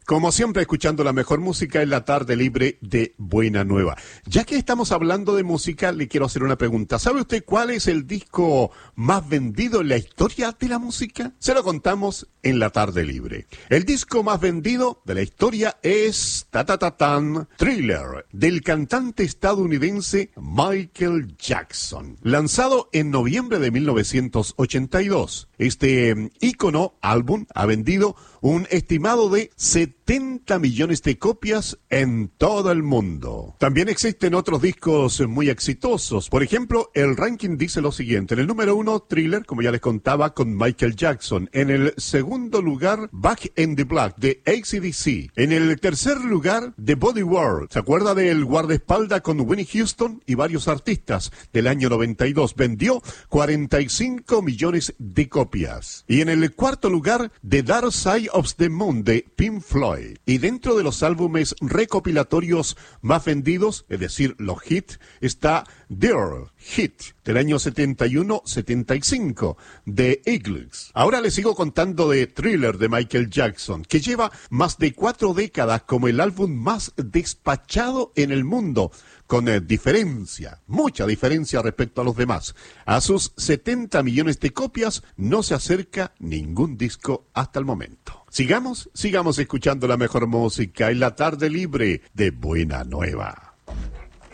Como siempre, escuchando la mejor música en la tarde libre de Buena Nueva. Ya que estamos hablando de música, le quiero hacer una pregunta. ¿Sabe usted cuál es el disco más vendido en la historia de la música? Se lo contamos en la tarde libre. El disco más vendido de la historia es Thriller, del cantante estadounidense Michael Jackson, lanzado en noviembre de 1982. Este ícono álbum ha vendido un estimado de 70 millones de copias en todo el mundo. También existen otros discos muy exitosos. Por ejemplo, el ranking dice lo siguiente. En el número 1, Thriller, como ya les contaba, con Michael Jackson. En el segundo lugar, Back in the Black, de AC/DC. En el tercer lugar, The Body World. ¿Se acuerda del guardaespaldas con Whitney Houston y varios artistas del año 92? Vendió 45 millones de copias. Y en el cuarto lugar, The Dark Side of the Moon, de Pink Floyd. Y dentro de los álbumes recopilatorios más vendidos, es decir, los hits, está Dear Hit, del año 71-75, de Eagles. Ahora les sigo contando de Thriller de Michael Jackson, que lleva más de 4 décadas como el álbum más despachado en el mundo, con diferencia, mucha diferencia respecto a los demás. A sus 70 millones de copias no se acerca ningún disco hasta el momento. Sigamos escuchando la mejor música en la tarde libre de Buena Nueva.